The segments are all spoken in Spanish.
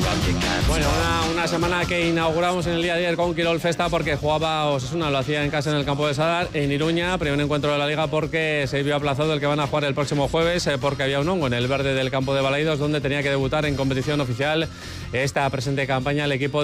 Bueno, una semana que inauguramos en el día de ayer con Quirol Festa porque jugaba Osasuna, lo hacía en casa en el campo de Sadar, en Iruña, primer encuentro de la Liga porque se vio aplazado el que van a jugar el próximo jueves porque había un hongo en el verde del campo de Balaidos donde tenía que debutar en competición oficial esta presente campaña el equipo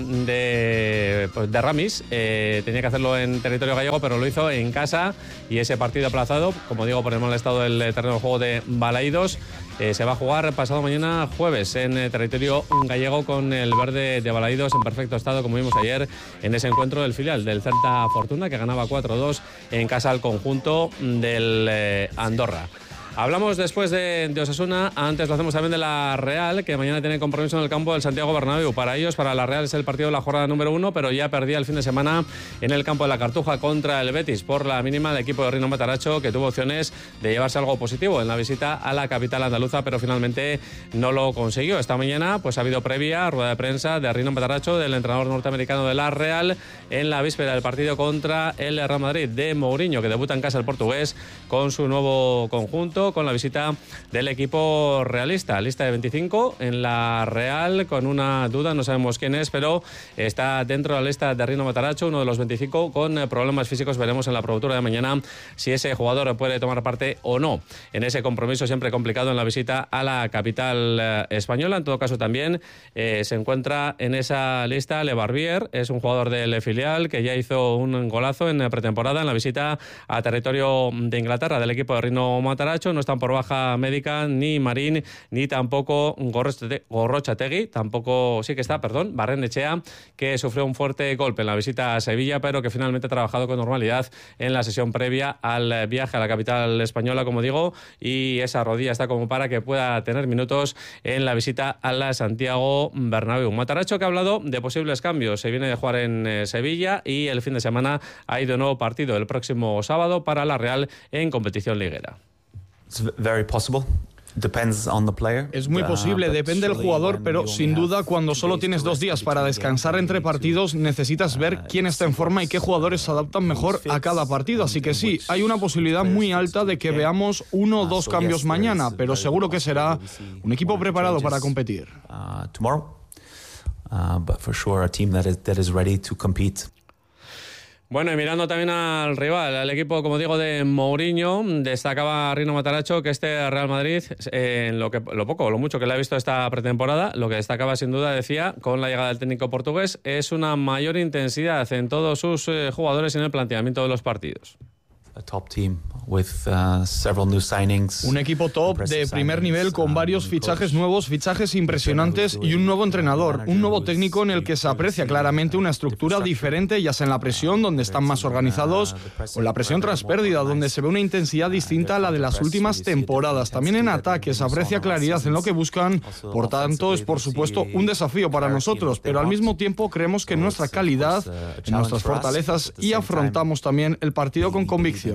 de Ramis. Tenía que hacerlo en territorio gallego, pero lo hizo en casa y ese partido aplazado, como digo, por el mal estado del terreno de juego de Balaidos. Se va a jugar pasado mañana jueves en territorio gallego con el verde de Balaidos en perfecto estado, como vimos ayer en ese encuentro del filial del Celta Fortuna, que ganaba 4-2 en casa al conjunto del Andorra. Hablamos después de Osasuna, antes lo hacemos también de la Real, que mañana tiene compromiso en el campo del Santiago Bernabéu. Para ellos, para la Real es el partido de la jornada número 1, pero ya perdía el fin de semana en el campo de la Cartuja contra el Betis. Por la mínima, el equipo de Rino Mataracho, que tuvo opciones de llevarse algo positivo en la visita a la capital andaluza, pero finalmente no lo consiguió. Esta mañana pues ha habido previa rueda de prensa de Rino Mataracho, del entrenador norteamericano de la Real, en la víspera del partido contra el Real Madrid de Mourinho, que debuta en casa el portugués con su nuevo conjunto, con la visita del equipo realista. Lista de 25 en la Real, con una duda, no sabemos quién es, pero está dentro de la lista de Rino Mataracho, uno de los 25 con problemas físicos. Veremos en la productora de mañana si ese jugador puede tomar parte o no en ese compromiso siempre complicado en la visita a la capital española. En todo caso, también se encuentra en esa lista Le Barbier, es un jugador del filial que ya hizo un golazo en pretemporada en la visita a territorio de Inglaterra del equipo de Rino Mataracho. No están por baja médica ni Marín ni tampoco Gorrochategui, tampoco Barrenechea, que sufrió un fuerte golpe en la visita a Sevilla, pero que finalmente ha trabajado con normalidad en la sesión previa al viaje a la capital española, como digo, y esa rodilla está como para que pueda tener minutos en la visita a la Santiago Bernabéu. Mataracho, que ha hablado de posibles cambios, se viene de jugar en Sevilla y el fin de semana hay de nuevo partido el próximo sábado para la Real en competición liguera. Es muy posible, depende del jugador, pero sin duda cuando solo tienes 2 días para descansar entre partidos necesitas ver quién está en forma y qué jugadores se adaptan mejor a cada partido. Así que sí, hay una posibilidad muy alta de que veamos 1 o 2 cambios mañana, pero seguro que será un equipo preparado para competir. Bueno, y mirando también al rival, al equipo, como digo, de Mourinho, destacaba Rino Mataracho que este Real Madrid, en lo poco o lo mucho que le ha visto esta pretemporada, lo que destacaba sin duda, decía, con la llegada del técnico portugués, es una mayor intensidad en todos sus jugadores y en el planteamiento de los partidos. Un equipo top de primer nivel con varios fichajes nuevos, fichajes impresionantes y un nuevo entrenador, un nuevo técnico en el que se aprecia claramente una estructura diferente, ya sea en la presión, donde están más organizados, o en la presión tras pérdida, donde se ve una intensidad distinta a la de las últimas temporadas. También en ataque se aprecia claridad en lo que buscan, por tanto es por supuesto un desafío para nosotros, pero al mismo tiempo creemos que nuestra calidad, en nuestras fortalezas, y afrontamos también el partido con convicción.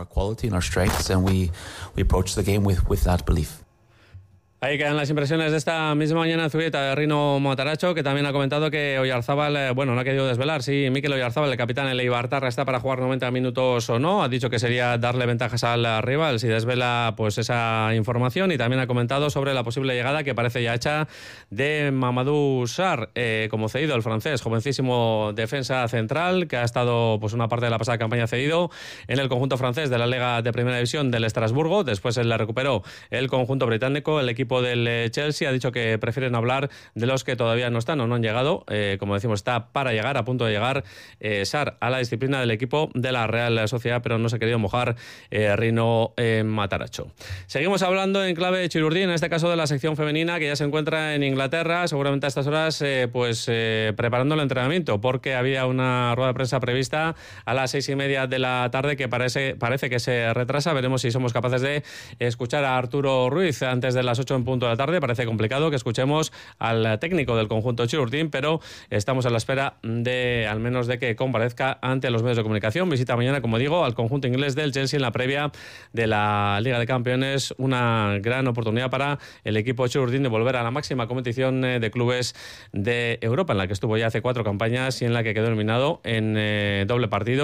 Ahí quedan las impresiones de esta misma mañana en Zubieta de Rino Mataracho, que también ha comentado que Oyarzábal, no ha querido desvelar si Mikel Oyarzábal, el capitán del Eibartarra, está para jugar 90 minutos o no. Ha dicho que sería darle ventajas al rival si desvela pues esa información, y también ha comentado sobre la posible llegada, que parece ya hecha, de Mamadou Sarr como cedido, el francés, jovencísimo defensa central, que ha estado pues una parte de la pasada campaña cedido en el conjunto francés de la Liga de Primera División del Estrasburgo. Después él la recuperó el conjunto británico, el equipo del Chelsea. Ha dicho que prefieren hablar de los que todavía no están o no han llegado. Como decimos, está para llegar, a punto de llegar Sarr a la disciplina del equipo de la Real Sociedad, pero no se ha querido mojar Rino Mataracho. Seguimos hablando en clave de Chirurdín, en este caso de la sección femenina, que ya se encuentra en Inglaterra, seguramente a estas horas preparando el entrenamiento, porque había una rueda de prensa prevista a las 6:30 de la tarde que parece que se retrasa. Veremos si somos capaces de escuchar a Arturo Ruiz antes de las 8 en punto de la tarde. Parece complicado que escuchemos al técnico del conjunto Chirurdín, pero estamos a la espera de, al menos, de que comparezca ante los medios de comunicación. Visita mañana, como digo, al conjunto inglés del Chelsea en la previa de la Liga de Campeones. Una gran oportunidad para el equipo Chirurdín de volver a la máxima competición de clubes de Europa, en la que estuvo ya hace 4 campañas y en la que quedó eliminado en doble partido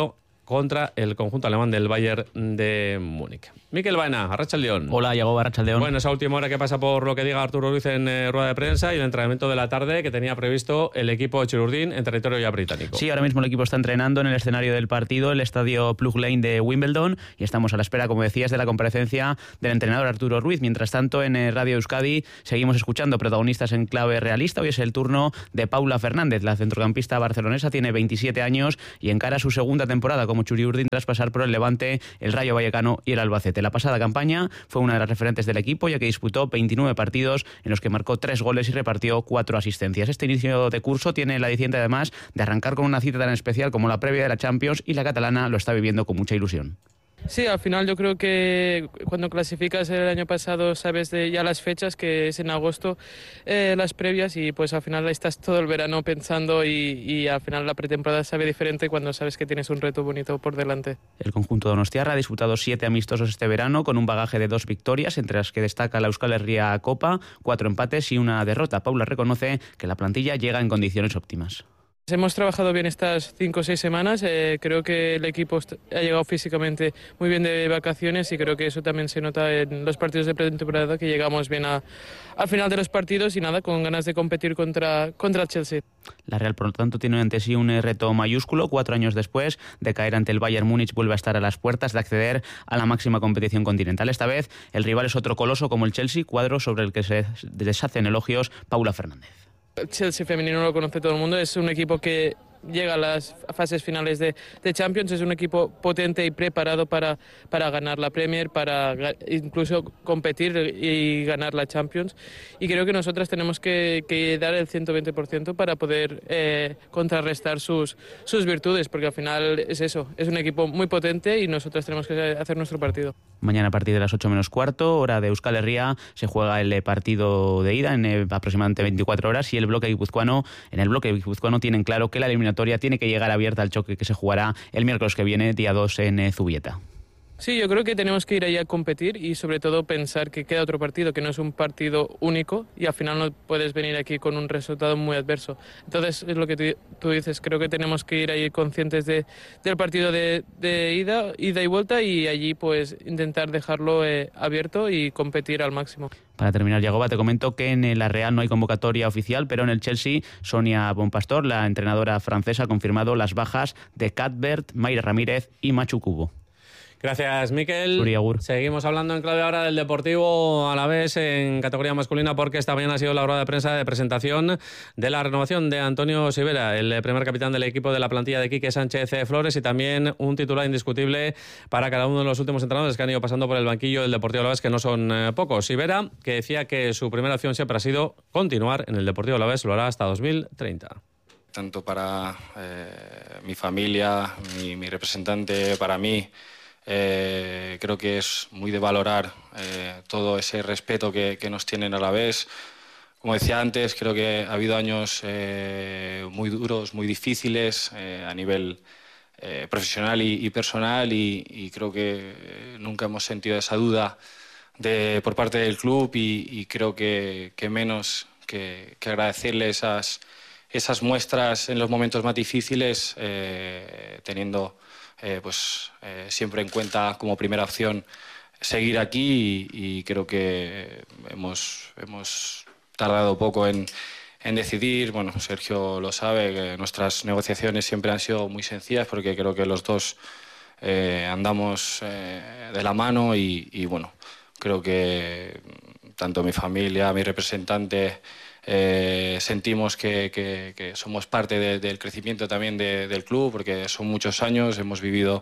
contra el conjunto alemán del Bayern de Múnich. Mikel Baena, arratsaldeon. Hola, Yagoba, arratsaldeon. Bueno, esa última hora que pasa por lo que diga Arturo Ruiz en rueda de prensa y el entrenamiento de la tarde que tenía previsto el equipo de Chirurdín en territorio ya británico. Sí, ahora mismo el equipo está entrenando en el escenario del partido, el estadio Plug Lane de Wimbledon, y estamos a la espera, como decías, de la comparecencia del entrenador Arturo Ruiz. Mientras tanto, en Radio Euskadi seguimos escuchando protagonistas en clave realista. Hoy es el turno de Paula Fernández. La centrocampista barcelonesa tiene 27 años y encara su segunda temporada como Chirurdín tras pasar por el Levante, el Rayo Vallecano y el Albacete. La pasada campaña fue una de las referentes del equipo, ya que disputó 29 partidos en los que marcó 3 goles y repartió 4 asistencias. Este inicio de curso tiene el aliciente además de arrancar con una cita tan especial como la previa de la Champions, y la catalana lo está viviendo con mucha ilusión. Sí, al final yo creo que cuando clasificas el año pasado sabes de ya las fechas, que es en agosto, las previas, y pues al final estás todo el verano pensando y al final la pretemporada sabe diferente cuando sabes que tienes un reto bonito por delante. El conjunto donostiarra ha disputado 7 amistosos este verano con un bagaje de 2 victorias, entre las que destaca la Euskal Herria Copa, 4 empates y una derrota. Paula reconoce que la plantilla llega en condiciones óptimas. Hemos trabajado bien estas 5 o 6 semanas, creo que el equipo ha llegado físicamente muy bien de vacaciones y creo que eso también se nota en los partidos de pretemporada, que llegamos bien al final de los partidos y nada, con ganas de competir contra el Chelsea. La Real, por lo tanto, tiene ante sí un reto mayúsculo. 4 años después de caer ante el Bayern Múnich, vuelve a estar a las puertas de acceder a la máxima competición continental. Esta vez el rival es otro coloso como el Chelsea, cuadro sobre el que se deshacen elogios Paula Fernández. El Chelsea femenino lo conoce todo el mundo, es un equipo que llega a las fases finales de Champions, es un equipo potente y preparado para ganar la Premier, para incluso competir y ganar la Champions, y creo que nosotras tenemos que dar el 120% para poder contrarrestar sus virtudes, porque al final es eso, es un equipo muy potente y nosotras tenemos que hacer nuestro partido. Mañana a partir de las 8 menos cuarto, hora de Euskal Herria, se juega el partido de ida en aproximadamente 24 horas, y en el bloque guipuzcoano tienen claro que la eliminatoria tiene que llegar abierta al choque que se jugará el miércoles que viene, día 2, en Zubieta. Sí, yo creo que tenemos que ir ahí a competir y sobre todo pensar que queda otro partido, que no es un partido único y al final no puedes venir aquí con un resultado muy adverso. Entonces es lo que tú dices, creo que tenemos que ir ahí conscientes del partido de ida y vuelta, y allí pues intentar dejarlo abierto y competir al máximo. Para terminar, Yagoba, te comento que en la Real no hay convocatoria oficial, pero en el Chelsea, Sonia Bonpastor, la entrenadora francesa, ha confirmado las bajas de Cuthbert, Mayra Ramírez y Machu Cubo. Gracias, Mikel. Seguimos hablando en clave ahora del Deportivo Alavés en categoría masculina, porque esta mañana ha sido la rueda de prensa de presentación de la renovación de Antonio Sivera, el primer capitán del equipo de la plantilla de Quique Sánchez Flores, y también un titular indiscutible para cada uno de los últimos entrenadores que han ido pasando por el banquillo del Deportivo Alavés, que no son pocos. Sivera, que decía que su primera opción siempre ha sido continuar en el Deportivo Alavés, lo hará hasta 2030. Tanto para mi familia, mi representante, para mí. Creo que es muy de valorar todo ese respeto que nos tienen a la vez. Como decía antes, creo que ha habido años muy duros, muy difíciles a nivel profesional y personal, y creo que nunca hemos sentido esa duda por parte del club, y creo que menos que agradecerle esas muestras en los momentos más difíciles, teniendo siempre en cuenta como primera opción seguir aquí, y creo que hemos tardado poco en decidir. Bueno, Sergio lo sabe, que nuestras negociaciones siempre han sido muy sencillas, porque creo que los dos andamos de la mano, y bueno, creo que tanto mi familia, mi representante, sentimos que somos parte del crecimiento también del club, porque son muchos años, hemos vivido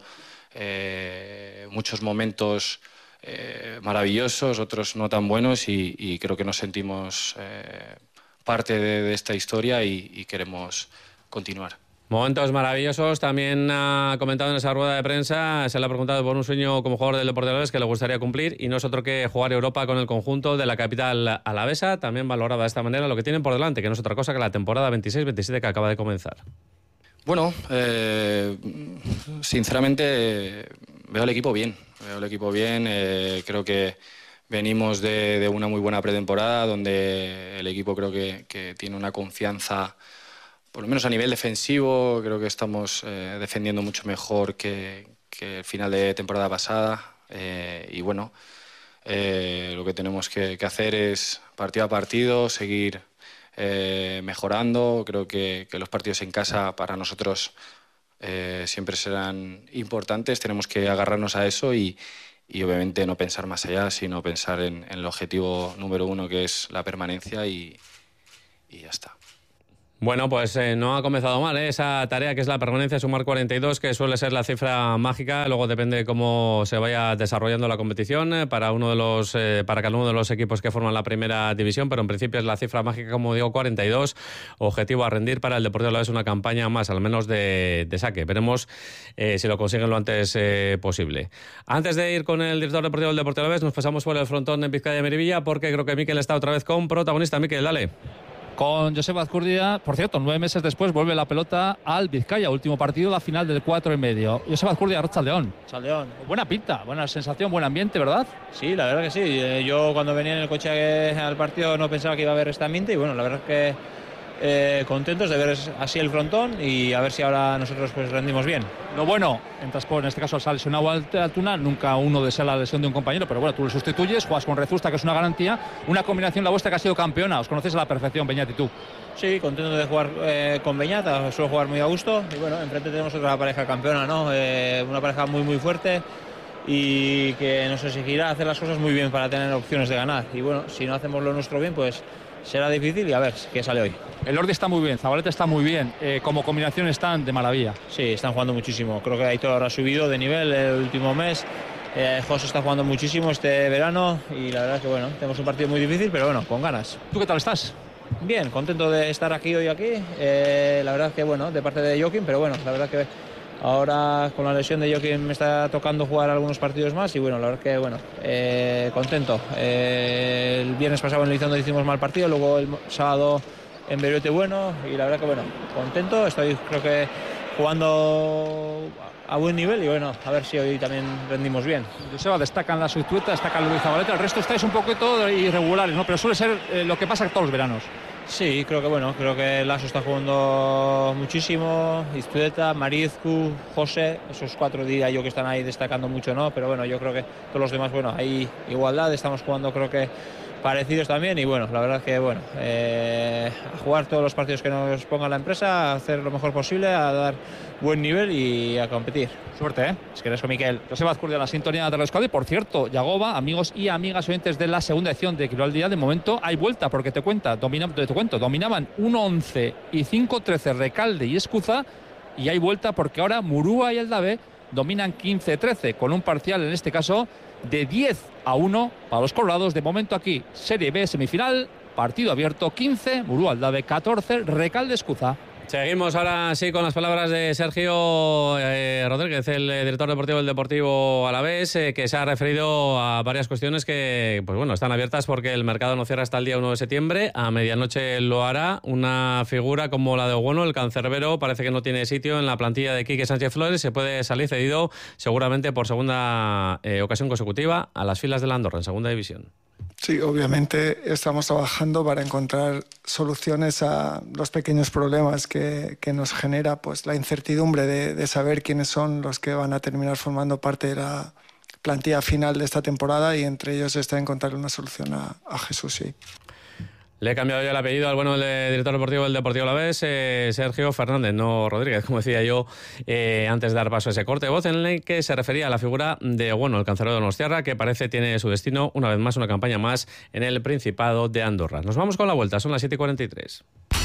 muchos momentos maravillosos, otros no tan buenos, y creo que nos sentimos parte de esta historia y queremos continuar. Momentos maravillosos. También ha comentado en esa rueda de prensa, se le ha preguntado por un sueño como jugador del Deportivo Alavés que le gustaría cumplir, y no es otro que jugar Europa con el conjunto de la capital alavesa. También valoraba de esta manera lo que tienen por delante, que no es otra cosa que la temporada 26-27 que acaba de comenzar. Bueno, sinceramente veo al equipo bien. Creo que venimos de una muy buena pretemporada, donde el equipo creo que tiene una confianza por lo menos a nivel defensivo, creo que estamos defendiendo mucho mejor que el final de temporada pasada. Y bueno, lo que tenemos que hacer es partido a partido seguir mejorando. Creo que los partidos en casa para nosotros siempre serán importantes. Tenemos que agarrarnos a eso y obviamente no pensar más allá, sino pensar en el objetivo número 1, que es la permanencia, y ya está. Bueno, pues no ha comenzado mal esa tarea que es la permanencia, sumar 42, que suele ser la cifra mágica. Luego depende cómo se vaya desarrollando la competición para cada uno de los equipos que forman la primera división, pero en principio es la cifra mágica, como digo, 42. Objetivo a rendir para el Deportivo Alavés, una campaña más, al menos de saque. Veremos si lo consiguen lo antes posible. Antes de ir con el director deportivo del Deportivo Alavés, nos pasamos por el frontón en Vizcaya de Miribilla, porque creo que Mikel está otra vez con protagonista. Mikel, dale. Con Joseba Azcurdia, por cierto, 9 meses después vuelve la pelota al Vizcaya, último partido, la final del 4,5. Joseba Azcurdia, Arratsaldeon. Chaldeón. Buena pinta, buena sensación, buen ambiente, ¿verdad? Sí, la verdad que sí. Yo cuando venía en el coche al partido no pensaba que iba a haber este ambiente y bueno, la verdad es que contentos de ver así el frontón y a ver si ahora nosotros pues rendimos bien. Lo bueno, entras por, en este caso, al lesionado Altuna, nunca uno desea la lesión de un compañero, pero bueno, tú lo sustituyes, juegas con Rezusta, que es una garantía, una combinación la vuestra que ha sido campeona, os conocéis a la perfección, Beñat y tú. Sí, contento de jugar con Beñat, suelo jugar muy a gusto y bueno, enfrente tenemos otra pareja campeona, ¿no? Una pareja muy muy fuerte y que nos exigirá hacer las cosas muy bien para tener opciones de ganar y bueno, si no hacemos lo nuestro bien, pues será difícil y a ver qué sale hoy. El Ordi está muy bien, Zabaleta está muy bien, como combinación están de maravilla. Sí, están jugando muchísimo, creo que Aitor ahora ha subido de nivel el último mes, José está jugando muchísimo este verano y la verdad es que bueno, tenemos un partido muy difícil, pero bueno, con ganas. ¿Tú qué tal estás? Bien, contento de estar hoy aquí, la verdad es que bueno, de parte de Joaquín, pero bueno, la verdad que ahora con la lesión de Joaquín me está tocando jugar algunos partidos más y bueno, la verdad que bueno, contento. El viernes pasado en Elizondo hicimos mal partido, luego el sábado en Beruete bueno y la verdad que bueno, contento, estoy creo que jugando a buen nivel y bueno, a ver si hoy también rendimos bien. Joseba, destacan la Suitueta, destacan Luis Zabaleta, el resto estáis un poquito irregulares, ¿no? Pero suele ser lo que pasa todos los veranos. Sí, creo que Lasso está jugando muchísimo, Iztueta, Marizcu, José, esos 4 diría yo que están ahí destacando mucho, ¿no? Pero bueno, yo creo que todos los demás, bueno, hay igualdad, estamos jugando creo que parecidos también y bueno, la verdad que bueno, a jugar todos los partidos que nos ponga la empresa, a hacer lo mejor posible, a dar buen nivel y a competir. Suerte, ¿eh? Es que eres con Miquel. Joseba Azcurdia, la sintonía de Radio Euskadi. Por cierto, Yagoba, amigos y amigas oyentes de la segunda edición de Kirol al Día, de momento hay vuelta porque dominaban 1-11 y 5-13 Recalde y Escuza y hay vuelta porque ahora Murúa y Aldave dominan 15-13 con un parcial en este caso de 10-1 para los colorados. De momento aquí, Serie B semifinal, partido abierto, 15, Murúa Aldave 14, Recalde Escuza. Seguimos ahora sí con las palabras de Sergio Rodríguez, el director deportivo del Deportivo Alavés, que se ha referido a varias cuestiones que pues bueno, están abiertas porque el mercado no cierra hasta el día 1 de septiembre. A medianoche lo hará. Una figura como la de Ogueno, el cancerbero, parece que no tiene sitio en la plantilla de Quique Sánchez Flores. Se puede salir cedido seguramente por segunda ocasión consecutiva a las filas de la Andorra en segunda división. Sí, obviamente estamos trabajando para encontrar soluciones a los pequeños problemas que nos genera pues la incertidumbre de saber quiénes son los que van a terminar formando parte de la plantilla final de esta temporada y entre ellos está encontrar una solución a Jesús, sí. Le he cambiado ya el apellido al bueno del director deportivo del Deportivo Alavés, Sergio Fernández, no Rodríguez, como decía yo antes de dar paso a ese corte de voz en el que se refería a la figura de el cancerbero de Donostiarra, que parece tiene su destino, una vez más, una campaña más en el Principado de Andorra. Nos vamos con la vuelta, son las 7:43.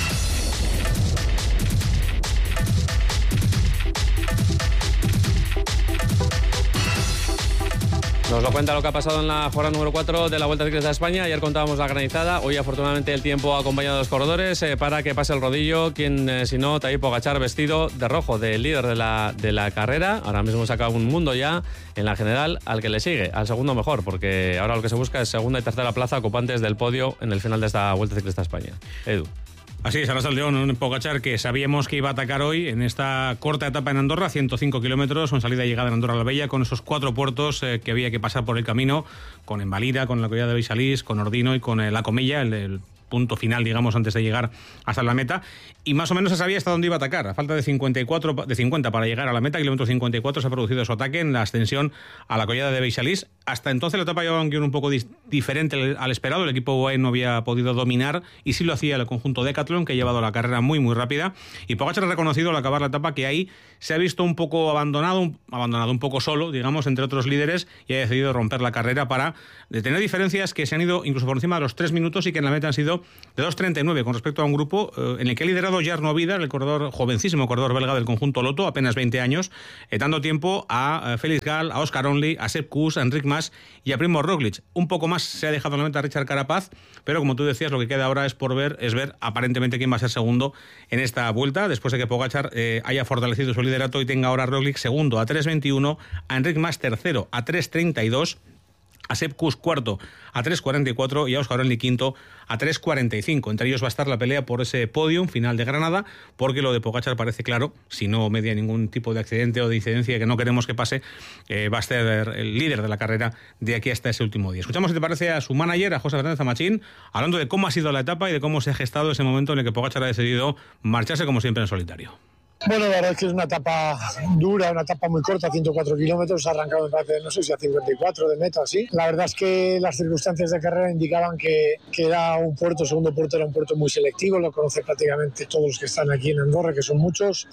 Nos lo cuenta lo que ha pasado en la jornada número 4 de la Vuelta Ciclista de España. Ayer contábamos la granizada. Hoy, afortunadamente, el tiempo ha acompañado a los corredores para que pase el rodillo. Quien, si no, Tadej Pogačar, vestido de rojo, del líder de la carrera. Ahora mismo saca un mundo ya en la general al que le sigue, al segundo mejor, porque ahora lo que se busca es segunda y tercera plaza ocupantes del podio en el final de esta Vuelta Ciclista de España. Edu. Así es, Arratsaldeon, un Pogačar que sabíamos que iba a atacar hoy en esta corta etapa en Andorra, 105 kilómetros, con salida y llegada en Andorra la Bella, con esos 4 puertos que había que pasar por el camino, con Envalira, con la Collada de Beisalís, con Ordino y con la Comella, el punto final, digamos, antes de llegar hasta la meta, y más o menos se sabía hasta dónde iba a atacar. A falta de 50 para llegar a la meta, kilómetro 54, se ha producido su ataque en la ascensión a la collada de Beixalís. Hasta entonces la etapa llevaba un guión un poco diferente al esperado. El equipo UAE no había podido dominar, y sí lo hacía el conjunto Decathlon, que ha llevado la carrera muy muy rápida, y Pogačar ha reconocido al acabar la etapa que ahí se ha visto un poco abandonado un poco solo, digamos, entre otros líderes, y ha decidido romper la carrera para detener diferencias que se han ido incluso por encima de los 3 minutos y que en la meta han sido de 2.39 con respecto a un grupo en el que ha liderado Jarno Vidar, el jovencísimo corredor belga del conjunto Lotto, apenas 20 años, dando tiempo a Felix Gall, a Oscar Onley, a Sepp Kuss, a Enric Mas y a Primož Roglič. Un poco más se ha dejado en la meta Richard Carapaz, pero como tú decías, lo que queda ahora es ver aparentemente quién va a ser segundo en esta vuelta, después de que Pogačar haya fortalecido su liderato y tenga ahora Roglič segundo a 3.21, a Enric Mas tercero a 3.32, a Sepp Kuss cuarto a 3.44 y a Oscar Onley quinto a 3.45. Entre ellos va a estar la pelea por ese podium final de Granada, porque lo de Pogačar parece claro, si no media ningún tipo de accidente o de incidencia que no queremos que pase, va a ser el líder de la carrera de aquí hasta ese último día. Escuchamos, si te parece, a su manager, a José Fernández Amachín, hablando de cómo ha sido la etapa y de cómo se ha gestado ese momento en el que Pogačar ha decidido marcharse como siempre en solitario. Bueno, la verdad es que es una etapa dura, una etapa muy corta, 104 kilómetros, ha arrancado, me parece, no sé si a 54 de meta, así. La verdad es que las circunstancias de carrera indicaban que era un puerto, segundo puerto era un puerto muy selectivo, lo conocen prácticamente todos los que están aquí en Andorra, que son muchos,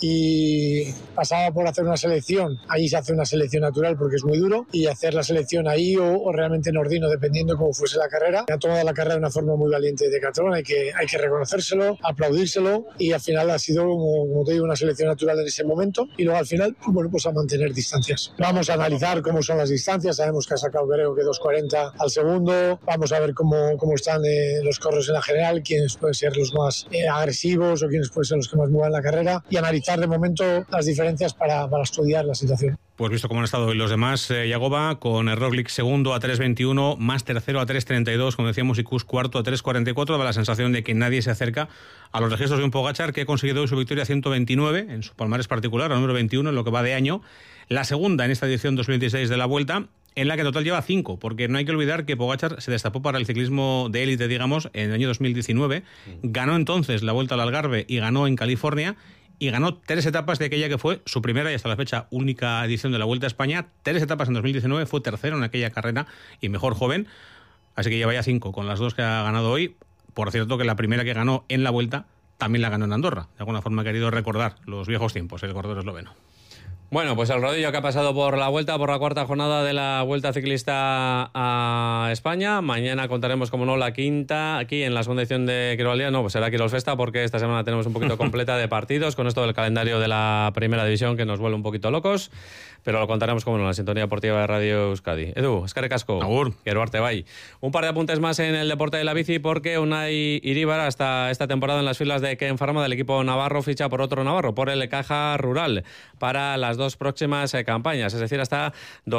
y pasaba por hacer una selección. Ahí se hace una selección natural porque es muy duro, y hacer la selección ahí o realmente en Ordino, dependiendo cómo fuese la carrera. Ha tomado la carrera de una forma muy valiente de Decathlon, hay que reconocérselo, aplaudírselo, y al final ha sido, como te digo, una selección natural en ese momento, y luego al final, bueno, pues a mantener distancias. Vamos a analizar cómo son las distancias, sabemos que ha sacado creo que 2.40 al segundo, vamos a ver cómo están los corros en la general, quiénes pueden ser los más agresivos o quiénes pueden ser los que más muevan la carrera, y analizar de momento las diferencias para estudiar la situación. Pues visto cómo han estado hoy los demás, Yagoba, con Roglič segundo a 3.21, más tercero a 3.32, como decíamos, y Kuss cuarto a 3.44, da la sensación de que nadie se acerca a los registros de un Pogačar que ha conseguido hoy su victoria 129 en su palmarés particular, al número 21 en lo que va de año, la segunda en esta edición 2026 de la Vuelta, en la que en total lleva 5, porque no hay que olvidar que Pogačar se destapó para el ciclismo de élite, digamos, en el año 2019, ganó entonces la Vuelta al Algarve y ganó en California, y ganó 3 etapas de aquella que fue su primera y hasta la fecha única edición de la Vuelta a España. 3 etapas en 2019, fue tercero en aquella carrera y mejor joven, así que lleva ya 5 con las 2 que ha ganado hoy. Por cierto, que la primera que ganó en la Vuelta también la ganó en Andorra. De alguna forma ha querido recordar los viejos tiempos, el corredor esloveno. Bueno, pues el rodillo que ha pasado por la Vuelta, por la cuarta jornada de la Vuelta Ciclista a España. Mañana contaremos, como no, la quinta, aquí en la segunda edición de Quirol al Día. No, pues será Quirol Festa, porque esta semana tenemos un poquito completa de partidos, con esto del calendario de la Primera División, que nos vuelve un poquito locos. Pero lo contaremos, como no, en la sintonía deportiva de Radio Euskadi. Edu, eskerrik asko. Agur. Quiero arte, bye. Un par de apuntes más en el deporte de la bici, porque Unai Iríbar, hasta esta temporada en las filas de Ken Pharma del equipo navarro, ficha por otro navarro, por el Caja Rural, para las 2 próximas campañas, es decir, hasta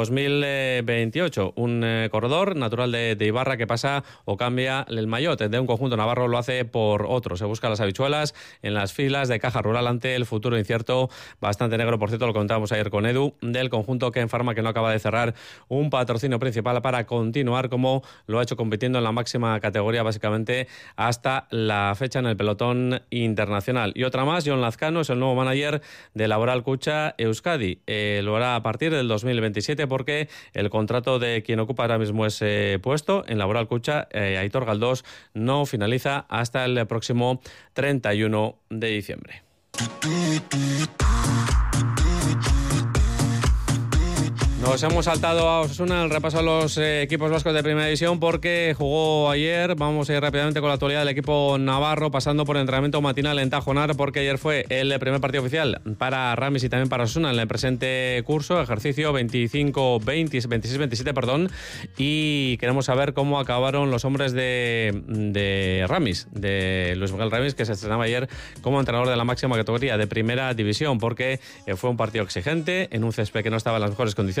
2028. Un corredor natural de Ibarra que pasa o cambia el maillot de un conjunto navarro, lo hace por otro. Se busca las habichuelas en las filas de Caja Rural ante el futuro incierto, bastante negro, por cierto, lo contábamos ayer con Edu, del conjunto Ken Pharma, que no acaba de cerrar un patrocinio principal para continuar como lo ha hecho, compitiendo en la máxima categoría básicamente hasta la fecha en el pelotón internacional. Y otra más, Jon Lazcano es el nuevo manager de Laboral Kutxa Euskadi. Lo hará a partir del 2027, porque el contrato de quien ocupa ahora mismo ese puesto en Laboral Kutxa, Aitor Galdós, no finaliza hasta el próximo 31 de diciembre. Nos hemos saltado a Osasuna el repaso a los equipos vascos de Primera División, porque jugó ayer. Vamos a ir rápidamente con la actualidad del equipo navarro, pasando por el entrenamiento matinal en Tajonar, porque ayer fue el primer partido oficial para Ramis y también para Osasuna en el presente curso, ejercicio 26-27, y queremos saber cómo acabaron los hombres de Ramis, de Luis Miguel Ramis, que se estrenaba ayer como entrenador de la máxima categoría de Primera División, porque fue un partido exigente en un césped que no estaba en las mejores condiciones,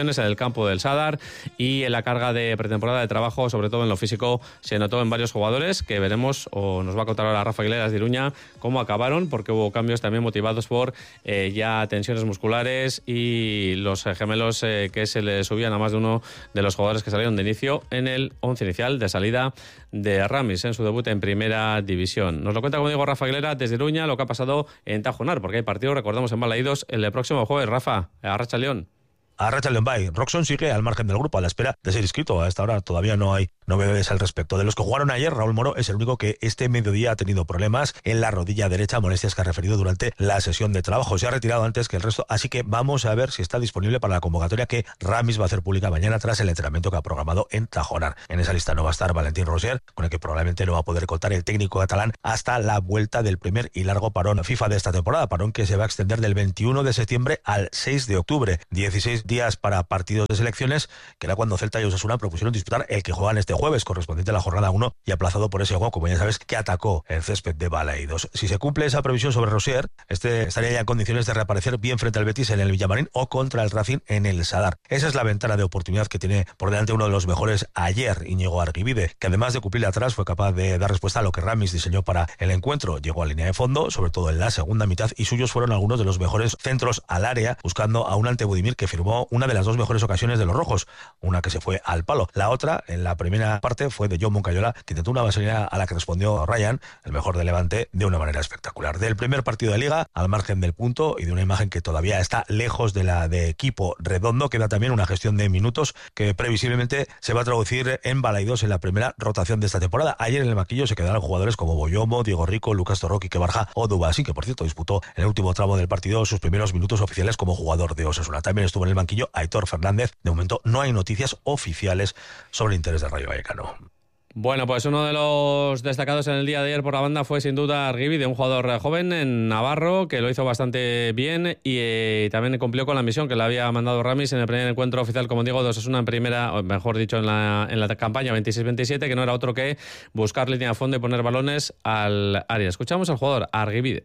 selecciones en el campo del Sadar, y en la carga de pretemporada de trabajo, sobre todo en lo físico, se notó en varios jugadores que veremos, o nos va a contar ahora Rafa Aguilera de Iruña, cómo acabaron, porque hubo cambios también motivados por ya tensiones musculares y los gemelos que se le subían a más de uno de los jugadores que salieron de inicio en el 11 inicial de salida de Ramis en su debut en Primera División. Nos lo cuenta, como digo, Rafa Aguilera desde Iruña, lo que ha pasado en Tajonar, porque hay partido, recordamos, en Balaídos el próximo jueves. Rafa, Arracha León. Arratsaldeon bai. Roxon sigue al margen del grupo a la espera de ser inscrito. A esta hora todavía no hay novedades al respecto. De los que jugaron ayer, Raúl Moro es el único que este mediodía ha tenido problemas en la rodilla derecha, molestias que ha referido durante la sesión de trabajo. Se ha retirado antes que el resto, así que vamos a ver si está disponible para la convocatoria que Ramis va a hacer pública mañana tras el entrenamiento que ha programado en Tajonar. En esa lista no va a estar Valentín Rosier, con el que probablemente no va a poder contar el técnico catalán hasta la vuelta del primer y largo parón FIFA de esta temporada, parón que se va a extender del 21 de septiembre al 6 de octubre. 16 días para partidos de selecciones, que era cuando Celta y Osasuna propusieron disputar el que juegan este jueves, correspondiente a la jornada 1 y aplazado por ese juego, como ya sabes, que atacó el césped de Balaídos. Si se cumple esa previsión sobre Rosier, estaría ya en condiciones de reaparecer bien frente al Betis en el Villamarín o contra el Racing en el Sadar. Esa es la ventana de oportunidad que tiene por delante uno de los mejores ayer, Íñigo Arguibide, que además de cumplir atrás fue capaz de dar respuesta a lo que Ramis diseñó para el encuentro. Llegó a línea de fondo, sobre todo en la segunda mitad, y suyos fueron algunos de los mejores centros al área, buscando a un ante Budimir que firmó una de las dos mejores ocasiones de los rojos, una que se fue al palo. La otra, en la primera parte, fue de John Moncayola, que intentó una vaselina a la que respondió Ryan, el mejor de Levante, de una manera espectacular. Del primer partido de Liga, al margen del punto y de una imagen que todavía está lejos de la de equipo redondo, queda también una gestión de minutos que previsiblemente se va a traducir en Balaídos en la primera rotación de esta temporada. Ayer en el banquillo se quedaron jugadores como Boyomo, Diego Rico, Lucas Torroqui, Quique Barja o Dubasín, que por cierto disputó en el último tramo del partido sus primeros minutos oficiales como jugador de Osasuna. También estuvo en el banquillo Aitor Fernández. De momento no hay noticias oficiales sobre el interés del Rayo Vallecano. Bueno, pues uno de los destacados en el día de ayer por la banda fue sin duda Arguibide, un jugador joven en Navarro que lo hizo bastante bien y también cumplió con la misión que le había mandado Ramis en el primer encuentro oficial, como digo, de Osasuna en primera, o mejor dicho, en la campaña 26-27, que no era otro que buscar línea de fondo y poner balones al área. Escuchamos al jugador Arguibide.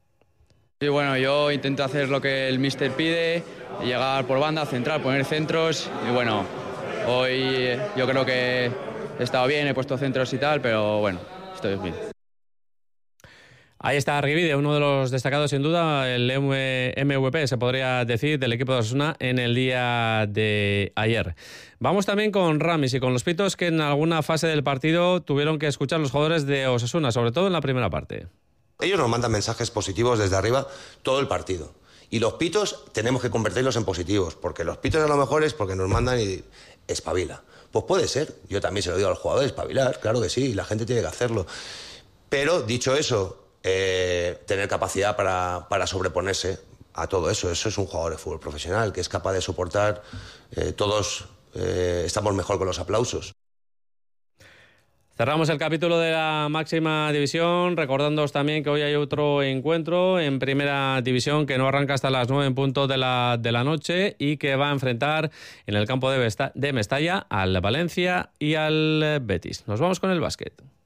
Sí, bueno, yo intento hacer lo que el míster pide, llegar por banda, centrar, poner centros y bueno, hoy yo creo que he estado bien, he puesto centros y tal, pero bueno, estoy bien. Ahí está Arguibide, uno de los destacados sin duda, el MVP se podría decir del equipo de Osasuna en el día de ayer. Vamos también con Ramis y con los pitos que en alguna fase del partido tuvieron que escuchar los jugadores de Osasuna, sobre todo en la primera parte. Ellos nos mandan mensajes positivos desde arriba todo el partido. Y los pitos tenemos que convertirlos en positivos, porque los pitos a lo mejor es porque nos mandan y espabila. Pues puede ser, yo también se lo digo a los jugadores, espabilar, claro que sí, la gente tiene que hacerlo. Pero, dicho eso, tener capacidad para sobreponerse a todo eso. Eso es un jugador de fútbol profesional, que es capaz de soportar, todos estamos mejor con los aplausos. Cerramos el capítulo de la máxima división, recordándoos también que hoy hay otro encuentro en primera división que no arranca hasta las 9 en punto de la noche y que va a enfrentar en el campo de Mestalla al Valencia y al Betis. Nos vamos con el básquet.